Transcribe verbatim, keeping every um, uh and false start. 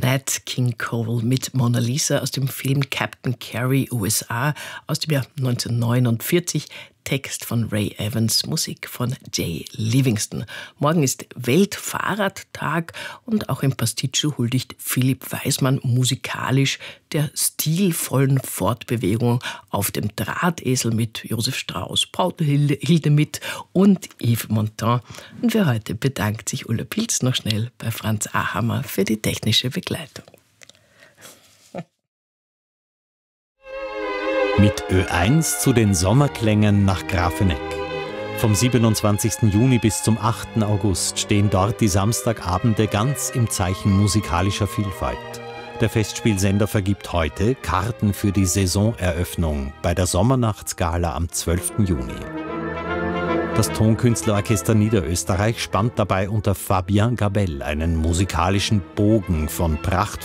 Nat King Cole mit Mona Lisa aus dem Film Captain Carey U S A aus dem Jahr neunzehnhundertneunundvierzig. Text von Ray Evans, Musik von Jay Livingston. Morgen ist Weltfahrradtag und auch im Pasticcio huldigt Philipp Weismann musikalisch der stilvollen Fortbewegung auf dem Drahtesel mit Josef Strauss, Paul Hildemith und Yves Montand. Und für heute bedankt sich Ulla Pilz noch schnell bei Franz Ahammer für die technische Begleitung. Mit Ö eins zu den Sommerklängen nach Grafeneck. Vom siebenundzwanzigsten Juni bis zum achten August stehen dort die Samstagabende ganz im Zeichen musikalischer Vielfalt. Der Festspielsender vergibt heute Karten für die Saisoneröffnung bei der Sommernachtsgala am zwölften Juni. Das Tonkünstlerorchester Niederösterreich spannt dabei unter Fabien Gabel einen musikalischen Bogen von Pracht